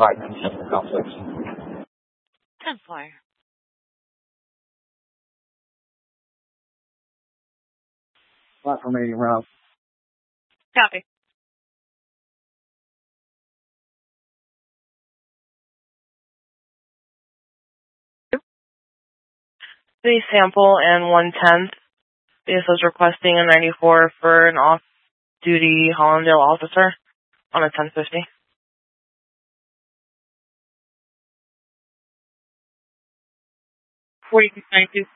597 complex. 10 flyer. Platform 80 route. Copy. The sample and 1/10. BSO is requesting a 94 for an off-duty Hollandale officer on a 1050. $46.92.